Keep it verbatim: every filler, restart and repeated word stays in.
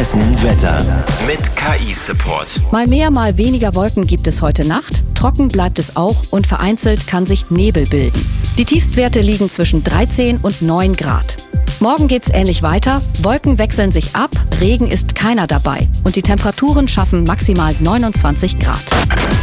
Hessen Wetter mit K I-Support. Mal mehr, mal weniger Wolken gibt es heute Nacht. Trocken bleibt es auch und vereinzelt kann sich Nebel bilden. Die Tiefstwerte liegen zwischen dreizehn und neun Grad. Morgen geht's ähnlich weiter. Wolken wechseln sich ab, Regen ist keiner dabei. Und die Temperaturen schaffen maximal neunundzwanzig Grad.